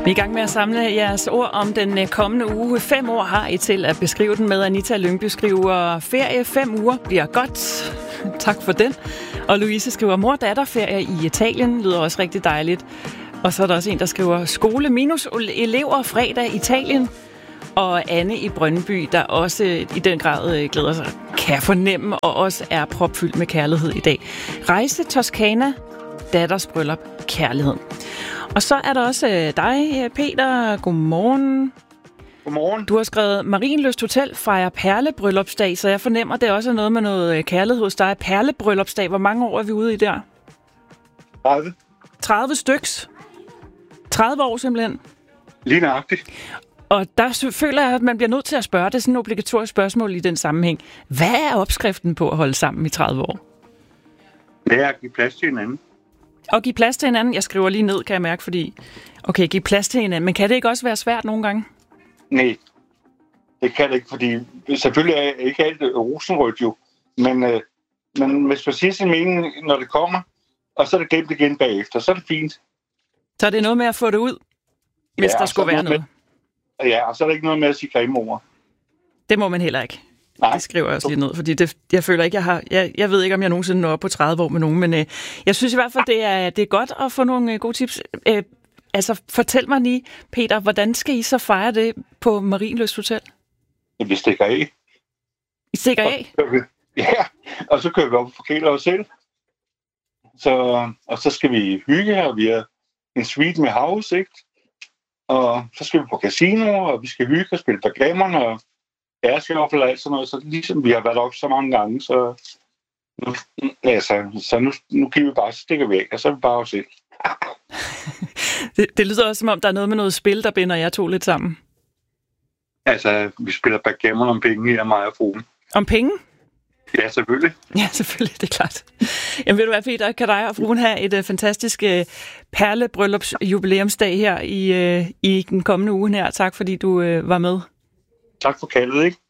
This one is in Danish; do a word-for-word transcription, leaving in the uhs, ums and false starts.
Vi er i gang med at samle jeres ord om den kommende uge. Fem år har I til at beskrive den med. Anita Lyngby skriver, ferie fem uger bliver godt. Tak for den. Og Louise skriver, mor-datter-ferie i Italien. Lyder også rigtig dejligt. Og så er der også en, der skriver, skole minus elever fredag Italien. Og Anne i Brøndby, der også i den grad glæder sig, kan fornemme, og også er propfyldt med kærlighed i dag. Rejse Toskana, datters bryllup, kærlighed. Og så er der også dig, Peter. Godmorgen. Godmorgen. Du har skrevet, Marienlyst Hotel fejrer perlebryllupsdag, så jeg fornemmer, det også er noget med noget kærlighed hos dig. Perlebryllupsdag, hvor mange år er vi ude i der? tredive. tredive styks? tredive år simpelthen? Lige nøjagtigt. Og der føler jeg, at man bliver nødt til at spørge, det er sådan et obligatorisk spørgsmål i den sammenhæng. Hvad er opskriften på at holde sammen i tredive år? Det er at give plads til hinanden. Og give plads til hinanden? Jeg skriver lige ned, kan jeg mærke, fordi... Okay, give plads til hinanden. Men kan det ikke også være svært nogle gange? Nej, det kan det ikke, fordi selvfølgelig er ikke alt rosenrødt jo. Men, øh, men hvis man siger sin mening, når det kommer, og så er det glemt igen bagefter, så er det fint. Så er det noget med at få det ud, hvis ja, der skulle være noget? Med, ja, og så er der ikke noget med at sige grimme ord. Det må man heller ikke. Nej. Det skriver jeg også lige ned, fordi det, jeg føler ikke, jeg har... Jeg, jeg ved ikke, om jeg nogensinde når op på tredive år med nogen, men øh, jeg synes i hvert fald, det er, det er godt at få nogle øh, gode tips. Øh, altså, fortæl mig lige, Peter, hvordan skal I så fejre det på Marienlyst Hotel? Vi stikker af. I stikker af? Vi, ja, og så kører vi op og forkæler os selv. Så, og så skal vi hygge her, vi har en suite med havudsigt. Og så skal vi på casino, og vi skal hygge og spille backgammon og æresjoffel og alt sådan noget. Så ligesom vi har været op så mange gange, så nu, altså, så nu, nu giver vi bare, så stikker vi af, og så er vi bare os selv. det, det lyder også, som om der er noget med noget spil, der binder jer to lidt sammen. Altså, vi spiller backgammon om penge her, mig og fruen. Om penge? Ja, selvfølgelig. Ja, selvfølgelig, det er klart. Jamen ved du hvad, Peter, kan dig og fruen have et uh, fantastisk uh, perlebryllups jubilæumsdag her i, uh, i den kommende uge her. Tak fordi du uh, var med. Tak for kaldet, ikke?